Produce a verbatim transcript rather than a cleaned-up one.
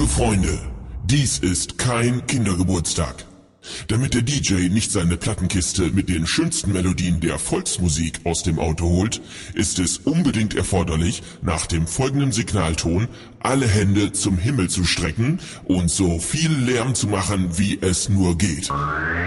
Liebe Freunde, dies ist kein Kindergeburtstag. Damit der D J nicht seine Plattenkiste mit den schönsten Melodien der Volksmusik aus dem Auto holt, ist es unbedingt erforderlich, nach dem folgenden Signalton alle Hände zum Himmel zu strecken und so viel Lärm zu machen, wie es nur geht.